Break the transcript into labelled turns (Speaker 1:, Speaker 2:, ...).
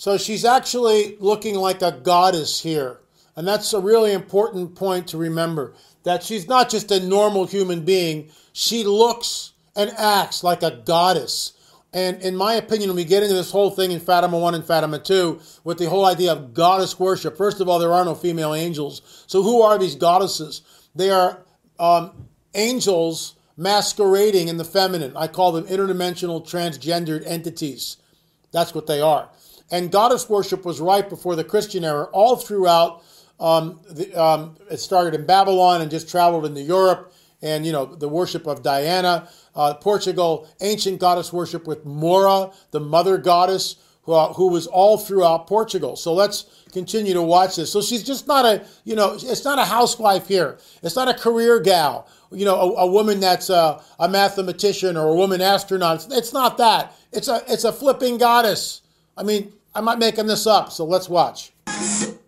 Speaker 1: So she's actually looking like a goddess here. And that's a really important point to remember, that she's not just a normal human being. She looks and acts like a goddess. And in my opinion, when we get into this whole thing in Fatima 1 and Fatima 2, with the whole idea of goddess worship, first of all, there are no female angels. So who are these goddesses? They are angels masquerading in the feminine. I call them interdimensional transgendered entities. That's what they are. And goddess worship was rife before the Christian era, all throughout. It started in Babylon and just traveled into Europe. And, the worship of Diana. Portugal, ancient goddess worship with Mora, the mother goddess, who was all throughout Portugal. So let's continue to watch this. So she's just not it's not a housewife here. It's not a career gal, a woman that's a mathematician or a woman astronaut. It's not that. It's a flipping goddess. I mean, I'm not making this up, so let's watch.